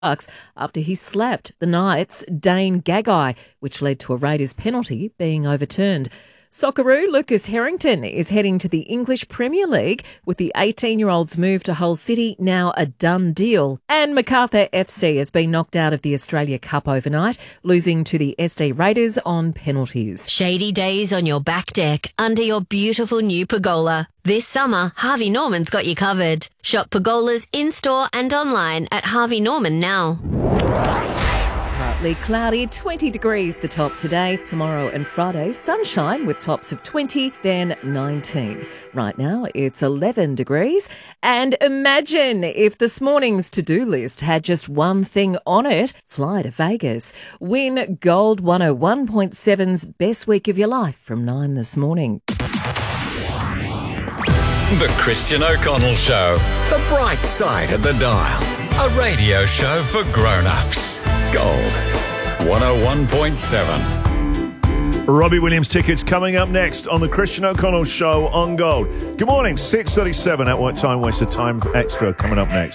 after he slapped the Knights' Dane Gagai, which led to a Raiders penalty being overturned. Socceroo Lucas Harrington is heading to the English Premier League, with the 18-year-old's move to Hull City now a done deal. And Macarthur FC has been knocked out of the Australia Cup overnight, losing to the SD Raiders on penalties. Shady days on your back deck under your beautiful new pergola. This summer, Harvey Norman's got you covered. Shop pergolas in-store and online at Harvey Norman now. Partly cloudy, 20 degrees the top today. Tomorrow and Friday, sunshine with tops of 20, then 19. Right now, it's 11 degrees. And imagine if this morning's to-do list had just one thing on it: fly to Vegas. Win Gold 101.7's Best Week of Your Life from 9 this morning. The Christian O'Connell Show. The bright side of the dial. A radio show for grown-ups. Gold 101.7. Robbie Williams tickets coming up next on the Christian O'Connell Show on Gold. Good morning, 6:37 at what time? Waste of time extra coming up next.